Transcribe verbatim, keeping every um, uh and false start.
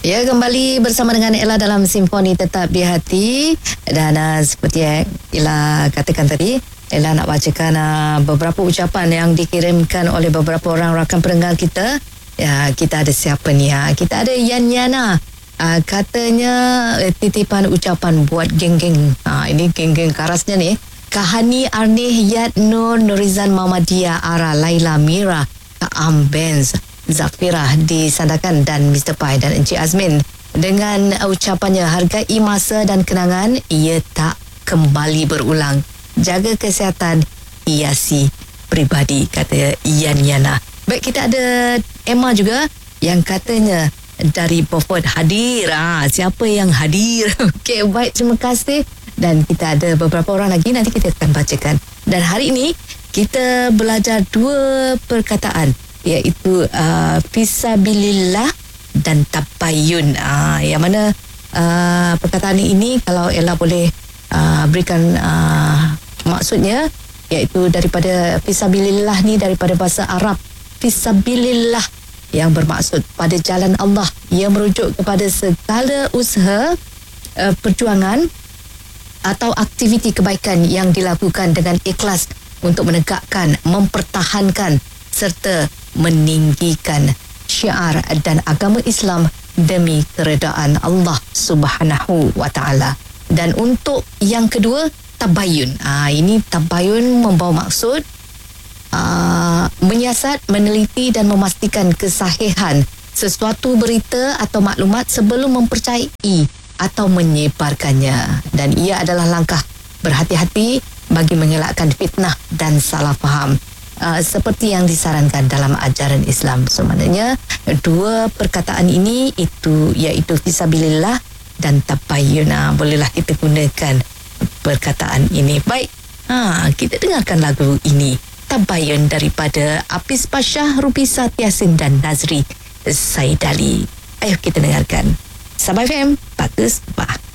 Ya, kembali bersama dengan Ella dalam Simfoni Tetap di Hati. Dan uh, seperti yang Ella katakan tadi, Ella nak bacakan uh, beberapa ucapan yang dikirimkan oleh beberapa orang rakan pendengar kita. Ya, kita ada siapa ni? Ha? Kita ada Yan Yana. Uh, katanya uh, titipan ucapan buat geng-geng. Uh, ini geng-geng karasnya ni. Kahani Arnih Yat Nur Nurizan Muhammadiyah Ara Laila Mira Kaam Benz Zafirah di Sandakan dan Mister Pai dan Encik Azmin dengan ucapannya, hargai masa dan kenangan, ia tak kembali berulang. Jaga kesihatan, hiasi peribadi, kata Yan Yana. Baik, kita ada Emma juga yang katanya dari Beaufort hadir. Ah, siapa yang hadir? Okey, baik, terima kasih. Dan kita ada beberapa orang lagi, nanti kita akan bacakan. Dan hari ini kita belajar dua perkataan, iaitu uh, fisabilillah dan tabayun. Uh, yang mana uh, perkataan ini kalau Ella boleh uh, berikan uh, maksudnya, iaitu daripada fisabilillah ni daripada bahasa Arab fisabilillah yang bermaksud pada jalan Allah. Ia merujuk kepada segala usaha uh, perjuangan atau aktiviti kebaikan yang dilakukan dengan ikhlas untuk menegakkan, mempertahankan serta meninggikan syiar dan agama Islam demi keredaan Allah Subhanahu wa taala. Dan untuk yang kedua, tabayun. Ah, ini tabayun membawa maksud aa, menyiasat, meneliti dan memastikan kesahihan sesuatu berita atau maklumat sebelum mempercayai atau menyebarkannya. Dan ia adalah langkah berhati-hati bagi mengelakkan fitnah dan salah faham. Uh, seperti yang disarankan dalam ajaran Islam. So, maknanya dua perkataan ini itu iaitu fisabilillah dan tabayyun. Uh, bolehlah kita gunakan perkataan ini. Baik, ha, kita dengarkan lagu ini, Tabayyun, daripada Apis Pasyah, Rupi Satiasin dan Nazri Saidali. Ayo kita dengarkan. Sabah F M, bagus bah.